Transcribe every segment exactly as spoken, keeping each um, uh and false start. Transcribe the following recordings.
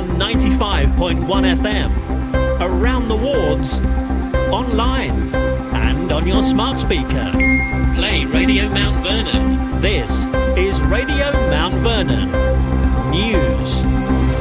on ninety-five point one F M, around the wards, online and on your smart speaker. Play Radio Mount Vernon. This is Radio Mount Vernon News.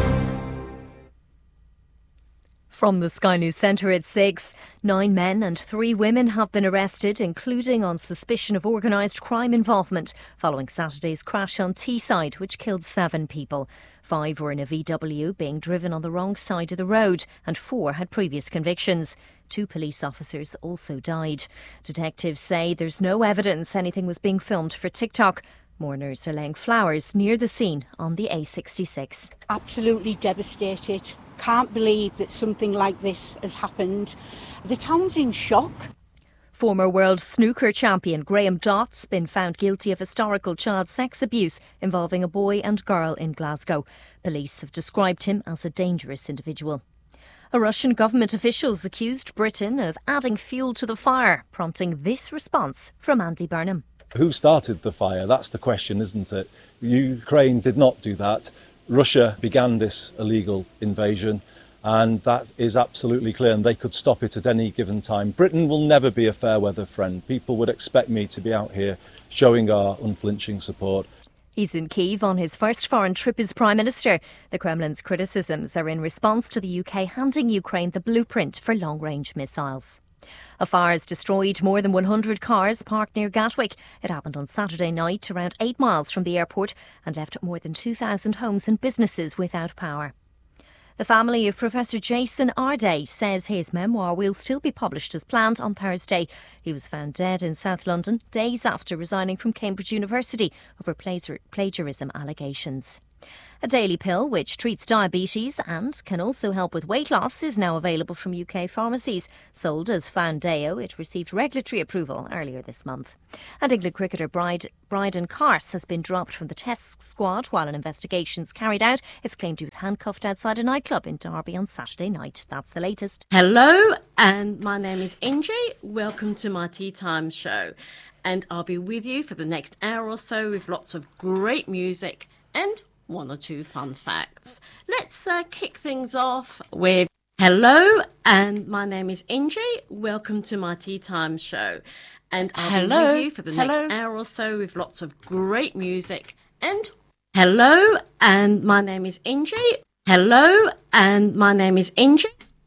From the Sky News Centre at six, nine men and three women have been arrested, including on suspicion of organised crime involvement, following Saturday's crash on Teesside, which killed seven people. Five were in a V W being driven on the wrong side of the road, and four had previous convictions. Two police officers also died. Detectives say there's no evidence anything was being filmed for TikTok. Mourners are laying flowers near the scene on the A sixty-six. Absolutely devastated. Can't believe that something like this has happened. The town's in shock. Former world snooker champion Graham Dott's been found guilty of historical child sex abuse involving a boy and girl in Glasgow. Police have described him as a dangerous individual. A Russian government officials accused Britain of adding fuel to the fire, prompting this response from Andy Burnham. Who started the fire? That's the question, isn't it? Ukraine did not do that. Russia began this illegal invasion, and that is absolutely clear, and they could stop it at any given time. Britain will never be a fair weather friend. People would expect me to be out here showing our unflinching support. He's in Kyiv on his first foreign trip as Prime Minister. The Kremlin's criticisms are in response to the U K handing Ukraine the blueprint for long-range missiles. A fire has destroyed more than one hundred cars parked near Gatwick. It happened on Saturday night around eight miles from the airport and left more than two thousand homes and businesses without power. The family of Professor Jason Arday says his memoir will still be published as planned on Thursday. He was found dead in South London days after resigning from Cambridge University over plagiarism allegations. A daily pill which treats diabetes and can also help with weight loss is now available from U K pharmacies. Sold as Foundeo, it received regulatory approval earlier this month. And England cricketer Bride, Bryden Carse has been dropped from the Test squad while an investigation is carried out. It's claimed he was handcuffed outside a nightclub in Derby on Saturday night. That's the latest. Hello, and my name is Ingie. Welcome to my Tea Time show. And I'll be with you for the next hour or so with lots of great music and one or two fun facts. Let's uh, kick things off with hello, and my name is Ingie. Welcome to my Tea Time show. And I'll hello. be with you for the hello. next hour or so with lots of great music and hello, and my name is Ingie. Hello, and my name is Ingie.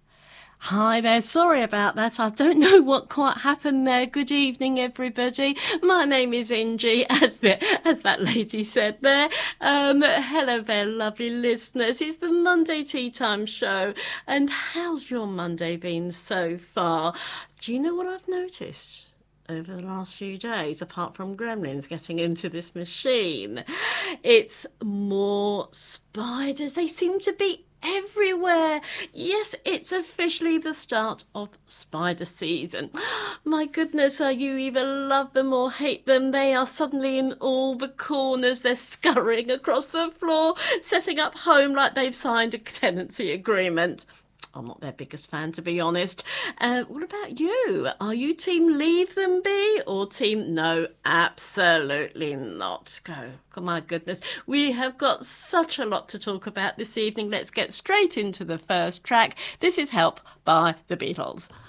Hi there, sorry about that. I don't know what quite happened there. Good evening, everybody. My name is Ingie, as the as that lady said there. Um, hello there, lovely listeners. It's the Monday Tea Time show. And how's your Monday been so far? Do you know what I've noticed over the last few days, apart from gremlins getting into this machine? It's more spiders. They seem to be everywhere. Yes, it's officially the start of spider season. My goodness, uh, you either love them or hate them. They are suddenly in all the corners. They're scurrying across the floor, setting up home like they've signed a tenancy agreement. I'm not their biggest fan, to be honest. Uh, what about you? Are you team leave them be or team no, absolutely not? Go. Oh, my goodness. We have got such a lot to talk about this evening. Let's get straight into the first track. This is Help by the Beatles.